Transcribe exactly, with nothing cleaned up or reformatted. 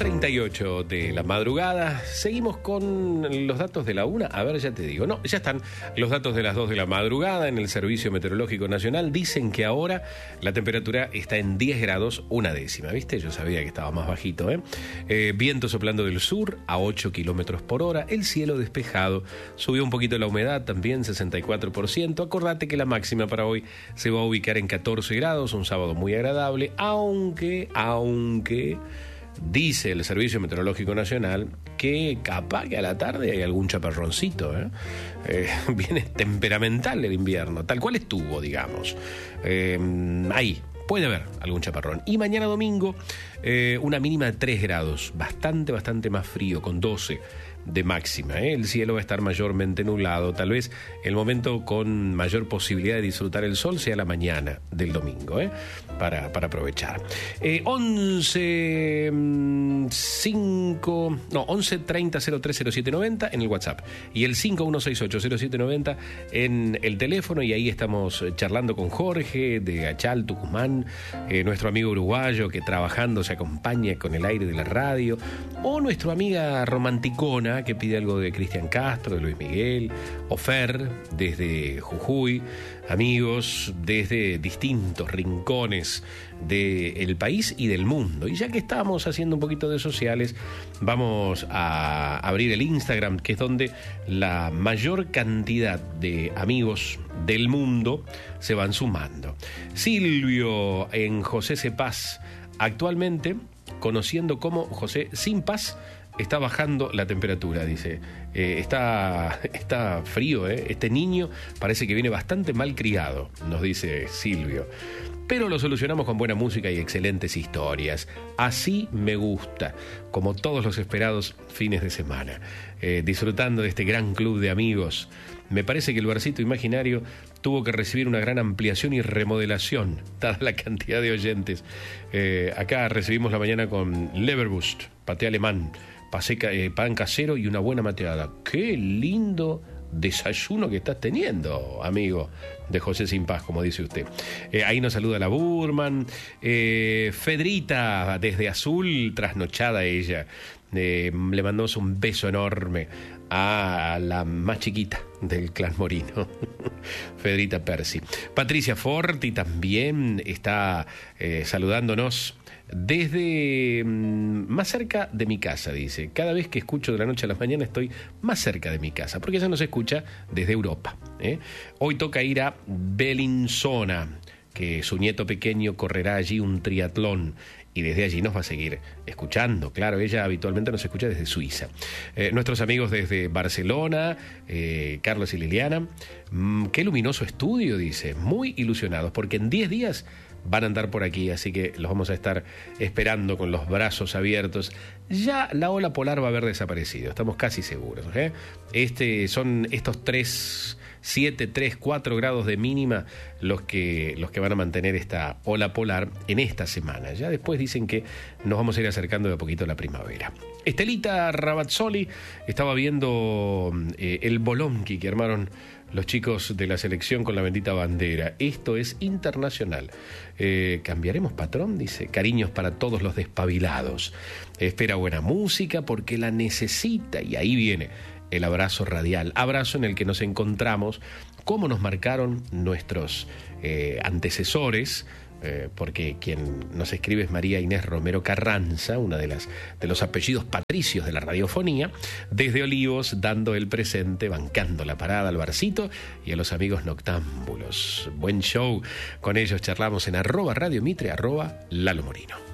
treinta y ocho de la madrugada. Seguimos con los datos de la una. A ver, ya te digo. No, ya están los datos de las dos de la madrugada en el Servicio Meteorológico Nacional. Dicen que ahora la temperatura está en diez grados, una décima. ¿Viste? Yo sabía que estaba más bajito, ¿eh? eh viento soplando del sur a ocho kilómetros por hora. El cielo despejado. Subió un poquito la humedad también, sesenta y cuatro por ciento. Acordate que la máxima para hoy se va a ubicar en catorce grados. Un sábado muy agradable. Aunque, aunque... dice el Servicio Meteorológico Nacional que capaz que a la tarde hay algún chaparroncito, ¿eh? Eh, viene temperamental el invierno, tal cual estuvo, digamos. Eh, ahí puede haber algún chaparrón. Y mañana domingo, eh, una mínima de tres grados, bastante, bastante más frío, con doce de máxima, ¿eh? El cielo va a estar mayormente nublado. Tal vez el momento con mayor posibilidad de disfrutar el sol sea la mañana del domingo, ¿eh? para, para aprovechar. eh, once cinco no once treinta cero tres cero siete noventa en el WhatsApp y el cinco uno seis ocho cero siete noventa en el teléfono, y ahí estamos charlando con Jorge de Achal, Tucumán, eh, nuestro amigo uruguayo que trabajando se acompaña con el aire de la radio, o nuestra amiga romanticona que pide algo de Cristian Castro, de Luis Miguel, o Fer desde Jujuy, amigos desde distintos rincones del país y del mundo. Y ya que estamos haciendo un poquito de sociales, vamos a abrir el Instagram, que es donde la mayor cantidad de amigos del mundo se van sumando. Silvio en José C. Paz, actualmente conociendo como José Sin Paz. Está bajando la temperatura, dice. Eh, está, está frío, ¿eh? Este niño parece que viene bastante mal criado, nos dice Silvio. Pero lo solucionamos con buena música y excelentes historias. Así me gusta, como todos los esperados fines de semana. Eh, disfrutando de este gran club de amigos. Me parece que el barcito imaginario tuvo que recibir una gran ampliación y remodelación, dada la cantidad de oyentes. Eh, acá recibimos la mañana con Leberwurst, paté alemán, pasé, eh, pan casero y una buena mateada. ¡Qué lindo desayuno que estás teniendo, amigo de José Sin Paz, como dice usted! Eh, ahí nos saluda la Burman. Eh, Fedrita, desde Azul, trasnochada ella. Eh, le mandamos un beso enorme a la más chiquita del clan Morino, Fedrita Percy. Patricia Forti también está eh, saludándonos desde mmm, más cerca de mi casa, dice. Cada vez que escucho de la noche a la mañana estoy más cerca de mi casa, porque ella nos escucha desde Europa, ¿eh? Hoy toca ir a Bellinzona, que su nieto pequeño correrá allí un triatlón, y desde allí nos va a seguir escuchando. Claro, ella habitualmente nos escucha desde Suiza. Eh, nuestros amigos desde Barcelona, eh, Carlos y Liliana, mmm, qué luminoso estudio, dice. Muy ilusionados, porque en diez días van a andar por aquí, así que los vamos a estar esperando con los brazos abiertos. Ya la ola polar va a haber desaparecido, estamos casi seguros, ¿eh? Este, son estos tres... siete, tres, cuatro grados de mínima los que, los que van a mantener esta ola polar en esta semana. Ya después dicen que nos vamos a ir acercando de a poquito a la primavera. Estelita Rabazzoli estaba viendo eh, el bolonqui que armaron los chicos de la selección con la bendita bandera. Esto es internacional. Eh, ¿Cambiaremos patrón? Dice. Cariños para todos los despabilados. Espera buena música porque la necesita, y ahí viene el abrazo radial, abrazo en el que nos encontramos, como nos marcaron nuestros eh, antecesores, eh, porque quien nos escribe es María Inés Romero Carranza, una de las de los apellidos patricios de la radiofonía, desde Olivos, dando el presente, bancando la parada al barcito y a los amigos noctámbulos. Buen show, con ellos charlamos en arroba Radio Mitre, arroba Lalo Morino.